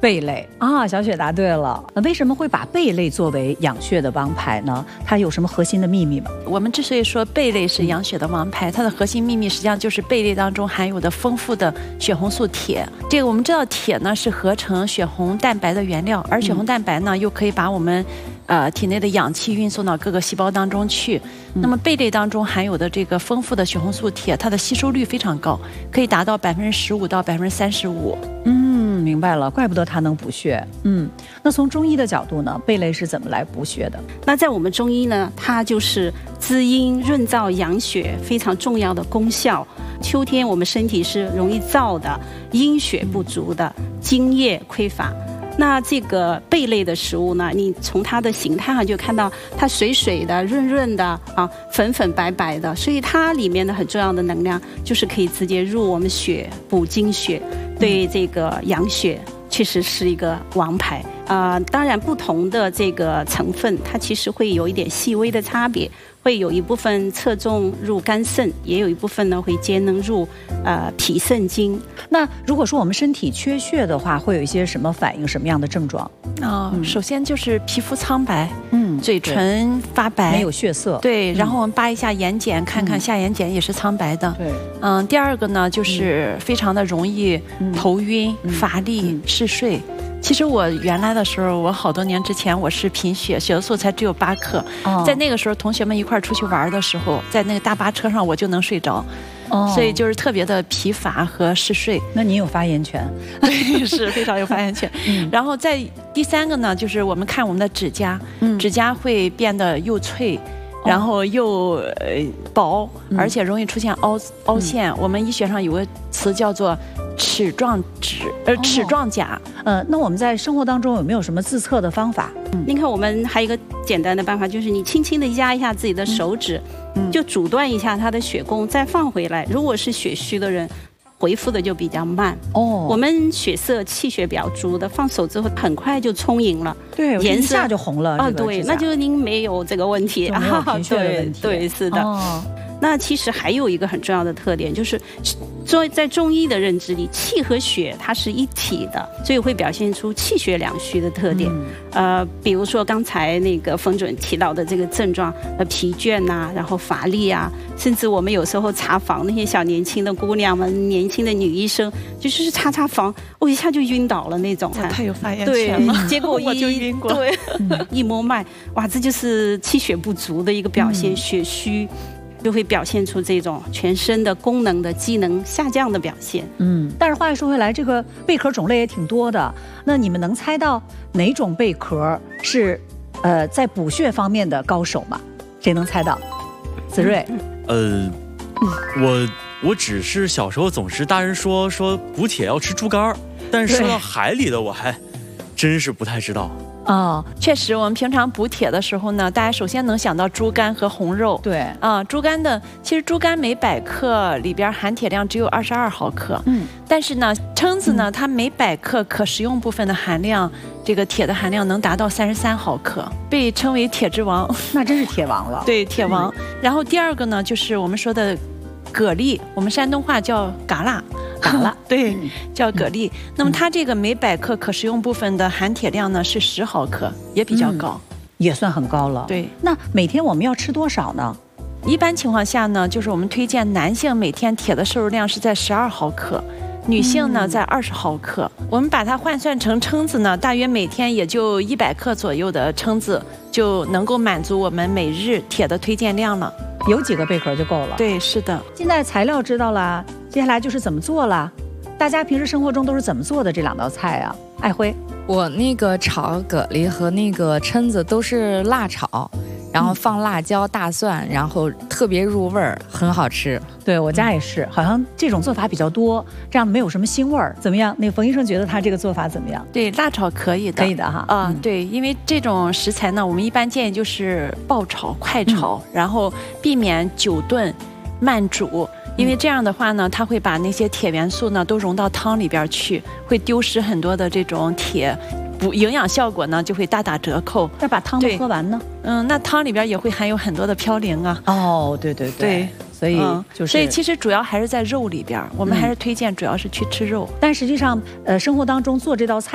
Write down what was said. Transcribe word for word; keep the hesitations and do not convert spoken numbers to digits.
贝类啊，小雪答对了。那为什么会把贝类作为养血的王牌呢？它有什么核心的秘密吗？ 我们之所以说贝类是养血的王牌，它的核心秘密实际上就是贝类当中含有的丰富的血红素铁。这个我们知道，铁呢是合成血红蛋白的原料，而血红蛋白呢又可以把我们呃体内的氧气运送到各个细胞当中去。那么贝类当中含有的这个丰富的血红素铁，它的吸收率非常高，可以达到百分之十五到百分之三十五。 嗯，明白了，怪不得它能补血。嗯，那从中医的角度呢，贝类是怎么来补血的？ 那在我们中医呢，它就是滋阴润燥养血非常重要的功效。秋天我们身体是容易燥的，阴血不足的，津液匮乏。那这个贝类的食物呢，你从它的形态上就看到它水水的、润润的啊，粉粉白白的，所以它里面的很重要的能量就是可以直接入我们血，补精血，对这个养血确实是一个王牌啊、呃。当然，不同的这个成分，它其实会有一点细微的差别。会有一部分侧重入肝肾，也有一部分呢会兼能入呃脾肾经。 那如果说我们身体缺血的话，会有一些什么反应，什么样的症状？ 啊、嗯，首先就是皮肤苍白， 嗯， 嘴唇发白， 没有血色。 对，然后我们扒一下眼睑，看看下眼睑也是苍白的。 对， 嗯，第二个呢就是非常的容易头晕、 嗯、 乏力、 嗯、 嗜睡。其实我原来的时候，我好多年之前我是贫血，血素才只有八克。哦、在那个时候，同学们一块出去玩的时候，在那个大巴车上我就能睡着。哦，所以就是特别的疲乏和嗜睡。 那你有发言权， 对，是非常有发言权。嗯、然后在第三个呢，就是我们看我们的指甲，嗯、指甲会变得又脆。然后又呃薄，而且容易出现凹凹陷。我们医学上有个词叫做齿状指，呃齿状甲。 呃，那我们在生活当中有没有什么自测的方法？ 您看，我们还有一个简单的办法，就是你轻轻的压一下自己的手指，就阻断一下它的血供，再放回来。如果是血虚的人，回复的就比较慢哦。我们血色气血比较足的，放手之后很快就充盈了， 对，颜色一下就红了。 啊，对，那就是您没有这个问题啊，贫血的问题。 对，对，是的。哦，那其实还有一个很重要的特点，就是中在中医的认知里，气和血它是一体的，所以会表现出气血两虚的特点。嗯、呃，比如说刚才那个冯准提到的这个症状，呃，疲倦呐、啊，然后乏力啊，甚至我们有时候查房，那些小年轻的姑娘们、年轻的女医生，就是查查房，我、哦、一下就晕倒了那种。 太有发言权了。 对，结果我就晕过。 对，一摸脉，哇，这就是气血不足的一个表现，嗯、血虚。就会表现出这种全身的功能的机能下降的表现。 嗯，但是话又说回来，这个贝壳种类也挺多的。那你们能猜到哪种贝壳是呃在补血方面的高手吗？谁能猜到？子睿。 呃，我我只是小时候总是大人说说补铁要吃猪肝，但是说到海里的我还真是不太知道。 哦，确实，我们平常补铁的时候呢，大家首先能想到猪肝和红肉。 对啊，猪肝的其实猪肝每百克里边含铁量只有二十二毫克。嗯，但是呢，蛏子呢，它每百克可食用部分的含量，这个铁的含量能达到三十三毫克，被称为铁之王。 那真是铁王了。 对，铁王。嗯、然后第二个呢，就是我们说的蛤蜊，我们山东话叫嘎啦。 嘎啦， 对，叫蛤蜊。嗯、那么它这个每百克可食用部分的含铁量呢是十毫克，也比较高， 嗯、也算很高了。 对， 那每天我们要吃多少呢？ 一般情况下呢，就是我们推荐男性每天铁的摄入量是在十二毫克，女性呢、嗯、在二十毫克。我们把它换算成蛏子呢，大约每天也就一百克左右的蛏子就能够满足我们每日铁的推荐量了。 有几个贝壳就够了。 对，是的。 现在材料知道了，接下来就是怎么做了。大家平时生活中都是怎么做的这两道菜啊？爱辉， 我那个炒蛤蜊和那个蛏子都是辣炒，然后放辣椒、大蒜，然后特别入味儿，很好吃。 对我家也是，好像这种做法比较多，这样没有什么腥味儿。怎么样？那个冯医生觉得他这个做法怎么样？ 对，辣炒可以的， 可以的哈。 啊、嗯，对，因为这种食材呢，我们一般建议就是爆炒、快炒，嗯、然后避免久炖、慢煮。因为这样的话呢，它会把那些铁元素呢都融到汤里边去，会丢失很多的这种铁，补营养效果呢就会大打折扣。 那把汤都喝完呢？ 嗯，那汤里边也会含有很多的嘌呤啊。 哦，对对 对, 对，所以就是、嗯， 所以其实主要还是在肉里边，我们还是推荐主要是去吃肉。 嗯、但实际上，呃，生活当中做这道菜。